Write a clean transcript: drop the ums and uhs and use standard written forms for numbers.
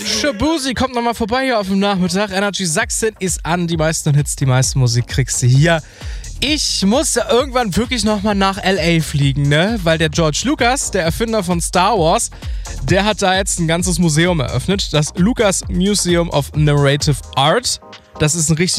Shabuzi kommt nochmal vorbei hier auf dem Nachmittag. Energy Sachsen ist an. Die meisten Hits, die meiste Musik kriegst du hier. Ich muss ja irgendwann wirklich nochmal nach L.A. fliegen, ne? Weil der George Lucas, der Erfinder von Star Wars, der hat da jetzt ein ganzes Museum eröffnet. Das Lucas Museum of Narrative Art. Das ist ein richtig